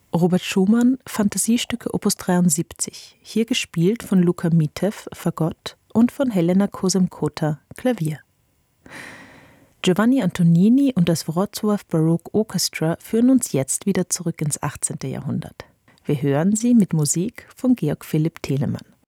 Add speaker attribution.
Speaker 1: Robert Schumann, Fantasiestücke Opus 73, hier gespielt von Luka Mitev, Fagott und von Helena Kozem-Kota, Klavier. Giovanni Antonini und das Wrocław Baroque Orchestra führen uns jetzt wieder zurück ins 18. Jahrhundert. Wir hören sie mit Musik von Georg Philipp Telemann.